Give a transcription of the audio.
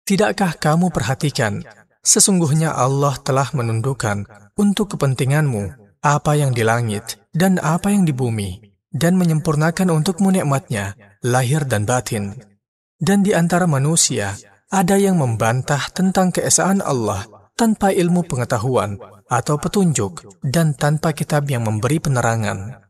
Tidakkah kamu perhatikan, sesungguhnya Allah telah menundukkan untuk kepentinganmu apa yang di langit dan apa yang di bumi, dan menyempurnakan untukmu nikmat-Nya, lahir dan batin. Dan di antara manusia, ada yang membantah tentang keesaan Allah tanpa ilmu pengetahuan atau petunjuk dan tanpa kitab yang memberi penerangan.